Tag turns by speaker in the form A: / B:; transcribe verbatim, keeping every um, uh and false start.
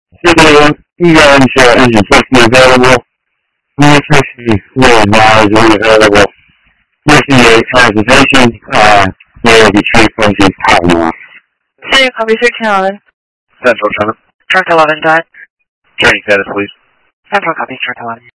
A: So, you guys uh, engine safety available. New safety will advise when available. fifty-eight transportation, uh, there will be three places popping off.
B: City copy thirteen eleven.
C: Central, China.
B: Truck eleven dot.
C: Training status, please.
B: Central copy, truck eleven.